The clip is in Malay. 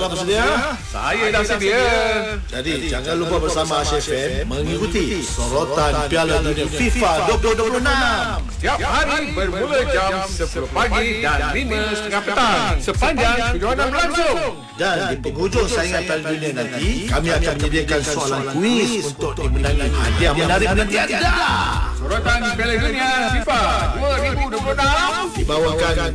Abang bersedia? Saya dah sedia. Jadi jangan lupa bersama Asia FM mengikuti sorotan Piala Dunia FIFA 2026. Tiap hari bermula jam 10 pagi dan 5.30 petang sepanjang kejohanan berlangsung. Dan di penghujung saingan Piala Dunia nanti, kami akan menyediakan soalan kuis untuk dimenangi hadiah menarik dan tiada. Sorotan Piala Dunia FIFA 2026 Dibawakan